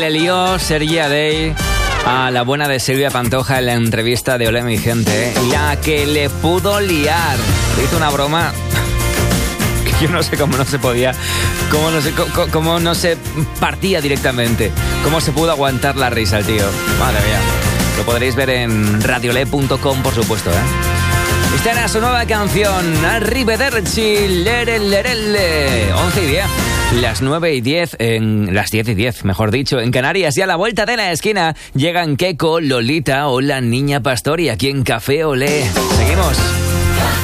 Le lió Sergi Adey a la buena de Silvia Pantoja en la entrevista de Olé mi gente, la que le pudo liar. Le hizo una broma que yo no sé cómo no se podía, cómo no se partía directamente, cómo se pudo aguantar la risa el tío. Madre mía. Lo podréis ver en radiolé.com, por supuesto, Esta era su nueva canción, Arrivederci, lerelle, 11 y 10. Las 9 y 10, las 10 y 10, mejor dicho, en Canarias, y a la vuelta de la esquina llegan Keko, Lolita o la Niña Pastori aquí en Café Olé. Seguimos.